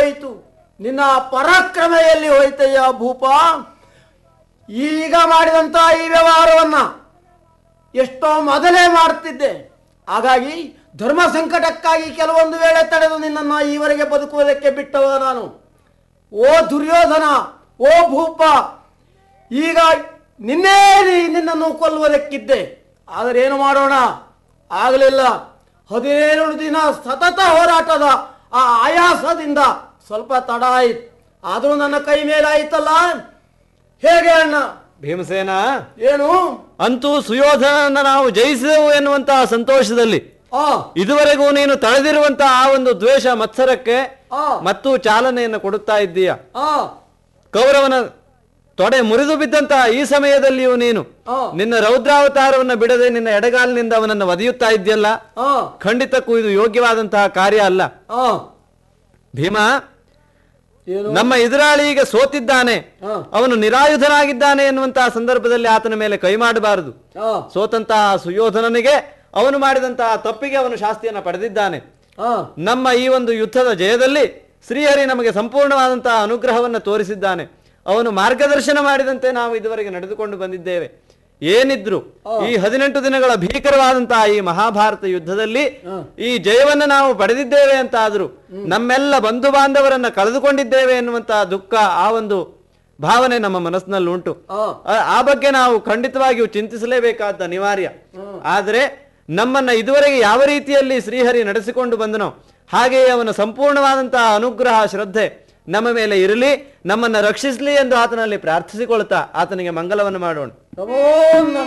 ಹೋಯಿತು? ನಿನ್ನ ಪರಾಕ್ರಮ ಎಲ್ಲಿ ಹೋಯ್ತಯ್ಯ ಭೂಪ? ಈಗ ಮಾಡಿದಂತ ಈ ವ್ಯವಹಾರವನ್ನ ಎಷ್ಟೋ ಮೊದಲೇ ಮಾಡ್ತಿದ್ದೆ. ಹಾಗಾಗಿ ಧರ್ಮ ಸಂಕಟಕ್ಕಾಗಿ ಕೆಲವೊಂದು ವೇಳೆ ತಡೆದು ನಿನ್ನನ್ನು ಈವರೆಗೆ ಬದುಕುವುದಕ್ಕೆ ಬಿಟ್ಟವ ನಾನು. ಓ ದುರ್ಯೋಧನ, ಓ ಭೂಪ, ಈಗ ನಿನ್ನನ್ನು ಕೊಲ್ಲುವುದಕ್ಕಿದ್ದೆ. ಆದರೆ ಏನು ಮಾಡೋಣ, ಆಗಲಿಲ್ಲ. 17 ದಿನ ಸತತ ಹೋರಾಟದ ಆ ಆಯಾಸದಿಂದ ಸ್ವಲ್ಪ ತಡ ಆಯಿತು. ಆದರೂ ನನ್ನ ಕೈ ಮೇಲಾಯಿತಲ್ಲ. ಹೇಗೆ ಅಣ್ಣ? ಭೀಮಸೇನ, ಏನು? ಅಂತೂ ಸುಯೋಧನನ್ನ ನಾವು ಜಯಿಸಿದೆವು ಎನ್ನುವಂತಹ ಸಂತೋಷದಲ್ಲಿ ಇದುವರೆಗೂ ನೀನು ತಳೆದಿರುವಂತಹ ಆ ಒಂದು ದ್ವೇಷ ಮತ್ಸರಕ್ಕೆ ಮತ್ತು ಚಾಲನೆಯನ್ನು ಕೊಡುತ್ತಾ ಇದ್ದೀಯ. ಕೌರವನ ತೊಡೆ ಮುರಿದು ಬಿದ್ದಂತಹ ಈ ಸಮಯದಲ್ಲಿಯೂ ನೀನು ನಿನ್ನ ರೌದ್ರಾವತಾರವನ್ನು ಬಿಡದೆ ನಿನ್ನ ಎಡಗಾಲಿನಿಂದ ಅವನನ್ನು ಒದೆಯುತ್ತಾ ಇದ್ಯಲ್ಲ, ಖಂಡಿತಕ್ಕೂ ಇದು ಯೋಗ್ಯವಾದಂತಹ ಕಾರ್ಯ ಅಲ್ಲ. ಭೀಮ, ನಮ್ಮ ಎದುರಾಳಿ ಈಗ ಸೋತಿದ್ದಾನೆ, ಅವನು ನಿರಾಯುಧನಾಗಿದ್ದಾನೆ ಎನ್ನುವಂತಹ ಸಂದರ್ಭದಲ್ಲಿ ಆತನ ಮೇಲೆ ಕೈ ಮಾಡಬಾರದು. ಸೋತಂತಹ ಸುಯೋಧನನಿಗೆ ಅವನು ಮಾಡಿದಂತಹ ತಪ್ಪಿಗೆ ಅವನು ಶಾಸ್ತಿಯನ್ನು ಪಡೆದಿದ್ದಾನೆ. ನಮ್ಮ ಈ ಒಂದು ಯುದ್ಧದ ಜಯದಲ್ಲಿ ಶ್ರೀಹರಿ ನಮಗೆ ಸಂಪೂರ್ಣವಾದಂತಹ ಅನುಗ್ರಹವನ್ನು ತೋರಿಸಿದ್ದಾನೆ. ಅವನು ಮಾರ್ಗದರ್ಶನ ಮಾಡಿದಂತೆ ನಾವು ಇದುವರೆಗೆ ನಡೆದುಕೊಂಡು ಬಂದಿದ್ದೇವೆ. ಏನಿದ್ರು ಈ 18 ದಿನಗಳ ಭೀಕರವಾದಂತಹ ಈ ಮಹಾಭಾರತ ಯುದ್ಧದಲ್ಲಿ ಈ ಜಯವನ್ನು ನಾವು ಪಡೆದಿದ್ದೇವೆ ಅಂತ ಆದ್ರೂ ನಮ್ಮೆಲ್ಲ ಬಂಧು ಬಾಂಧವರನ್ನ ಕಳೆದುಕೊಂಡಿದ್ದೇವೆ ಎನ್ನುವಂತಹ ದುಃಖ, ಆ ಒಂದು ಭಾವನೆ ನಮ್ಮ ಮನಸ್ಸಿನಲ್ಲಿ ಉಂಟು. ಆ ಬಗ್ಗೆ ನಾವು ಖಂಡಿತವಾಗಿಯೂ ಚಿಂತಿಸಲೇಬೇಕಾದ ಅನಿವಾರ್ಯ. ಆದರೆ ನಮ್ಮನ್ನ ಇದುವರೆಗೆ ಯಾವ ರೀತಿಯಲ್ಲಿ ಶ್ರೀಹರಿ ನಡೆಸಿಕೊಂಡು ಬಂದನೋ ಹಾಗೆಯೇ ಅವನ ಸಂಪೂರ್ಣವಾದಂತಹ ಅನುಗ್ರಹ ಶ್ರದ್ಧೆ ನಮ್ಮ ಮೇಲೆ ಇರಲಿ, ನಮ್ಮನ್ನು ರಕ್ಷಿಸಲಿ ಎಂದು ಆತನಲ್ಲಿ ಪ್ರಾರ್ಥಿಸಿಕೊಳ್ತಾ ಆತನಿಗೆ ಮಂಗಲವನ್ನು ಮಾಡೋಣ.